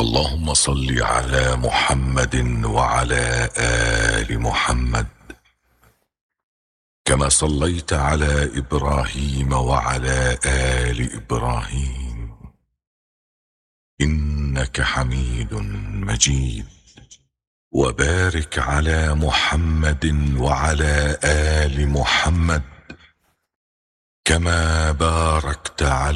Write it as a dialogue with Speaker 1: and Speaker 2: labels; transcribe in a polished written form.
Speaker 1: اللهم صل على محمد وعلى آل محمد كما صليت على إبراهيم وعلى آل إبراهيم إنك حميد مجيد. وبارك على محمد وعلى آل محمد كما باركت على